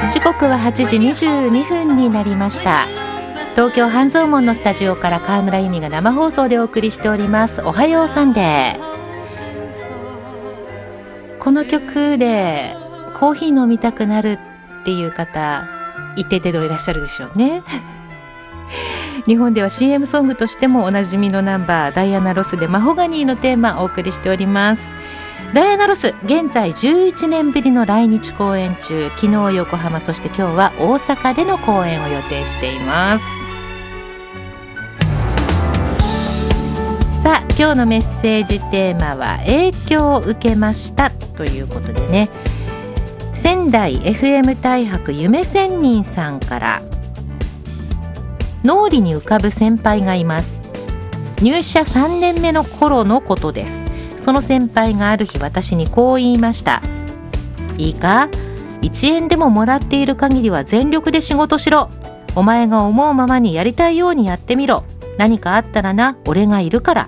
時刻は8時22分になりました。東京半蔵門のスタジオから川村由美が生放送でお送りしております。おはようサンデー。この曲でコーヒー飲みたくなるっていう方一定程度いらっしゃるでしょうね。日本では CM ソングとしてもおなじみのナンバー、ダイアナ・ロスでマホガニーのテーマをお送りしております。ダイアナ・ロス、現在11年ぶりの来日公演中。昨日横浜、そして今日は大阪での公演を予定しています。さあ、今日のメッセージテーマは影響を受けましたということでね、仙台 FM 大白夢仙人さんから、脳裏に浮かぶ先輩がいます。入社3年目の頃のことです。その先輩がある日私にこう言いました。いいか、1円でももらっている限りは全力で仕事しろ。お前が思うままにやりたいようにやってみろ。何かあったらな、俺がいるから。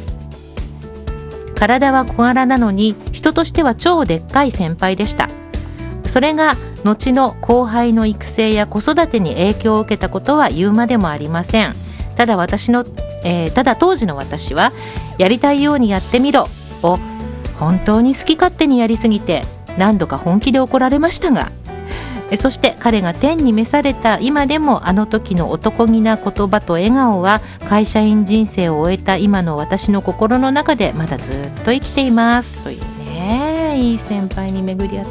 体は小柄なのに人としては超でっかい先輩でした。それが後の後輩の育成や子育てに影響を受けたことは言うまでもありません。ただ当時の私はやりたいようにやってみろを本当に好き勝手にやりすぎて何度か本気で怒られましたが、そして彼が天に召された今でもあの時の男気な言葉と笑顔は会社員人生を終えた今の私の心の中でまだずっと生きていますというね、いい先輩に巡り合った。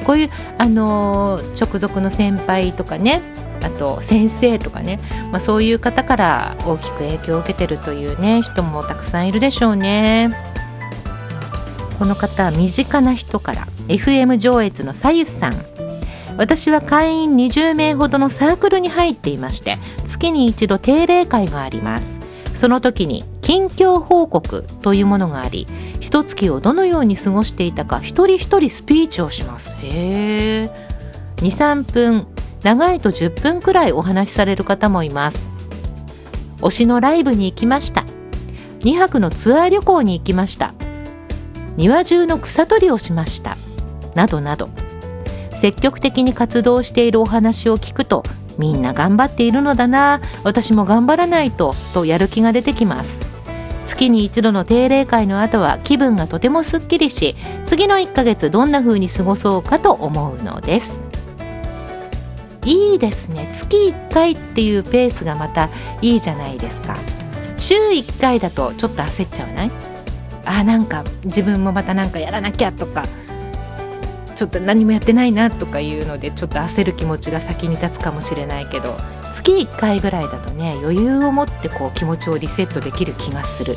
こういう直属の先輩とかね、あと先生とかね、そういう方から大きく影響を受けてるというね人もたくさんいるでしょうね。この方は身近な人から、 FM 上越のさゆさん。私は会員20名ほどのサークルに入っていまして、月に一度定例会があります。その時に近況報告というものがあり、一月をどのように過ごしていたか一人一人スピーチをします。2、3分、長いと10分くらいお話しされる方もいます。推しのライブに行きました。2泊のツアー旅行に行きました。庭中の草取りをしました。などなど、積極的に活動しているお話を聞くと、みんな頑張っているのだな、私も頑張らないとやる気が出てきます。月に一度の定例会の後は気分がとてもすっきりし、次の1ヶ月どんな風に過ごそうかと思うのです。いいですね。月1回っていうペースがまたいいじゃないですか。週1回だとちょっと焦っちゃわない？なんか自分もまたなんかやらなきゃとか、ちょっと何もやってないなとかいうのでちょっと焦る気持ちが先に立つかもしれないけど、月1回ぐらいだとね、余裕を持ってこう気持ちをリセットできる気がする。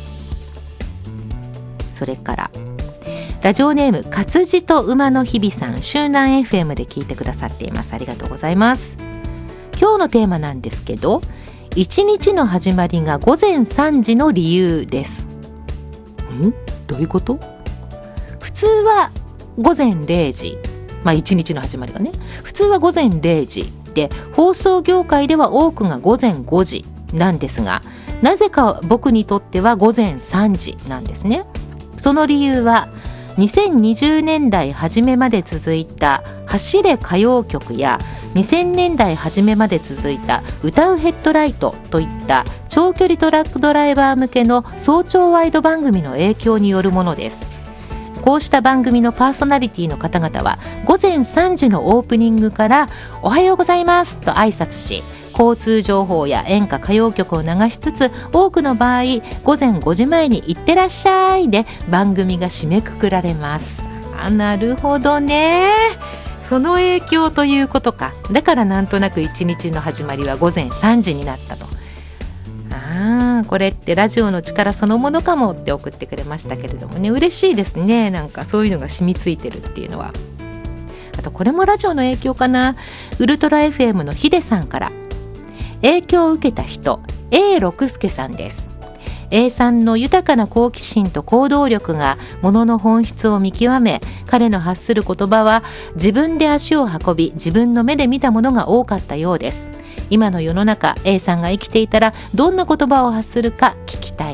それからラジオネーム活字と馬の日々さん、周南 FM で聞いてくださっています。ありがとうございます。今日のテーマなんですけど、一日の始まりが午前3時の理由です。どういうこと？普通は午前0時、一日の始まりがね、普通は午前0時で、放送業界では多くが午前5時なんですが、なぜか僕にとっては午前3時なんですね。その理由は2020年代初めまで続いた走れ歌謡曲や2000年代初めまで続いた歌うヘッドライトといった長距離トラックドライバー向けの早朝ワイド番組の影響によるものです。こうした番組のパーソナリティの方々は午前3時のオープニングからおはようございますと挨拶し、交通情報や演歌歌謡曲を流しつつ、多くの場合午前5時前に行ってらっしゃいで番組が締めくくられます。なるほどね、その影響ということか。だからなんとなく一日の始まりは午前3時になったと。これってラジオの力そのものかもって送ってくれましたけれどもね、嬉しいですね。なんかそういうのが染みついてるっていうのは。あとこれもラジオの影響かな。ウルトラ FM のヒデさんから、影響を受けた人 A 六輔さんです。 A さんの豊かな好奇心と行動力がものの本質を見極め、彼の発する言葉は自分で足を運び、自分の目で見たものが多かったようです。今の世の中、 A さんが生きていたらどんな言葉を発するか聞きたい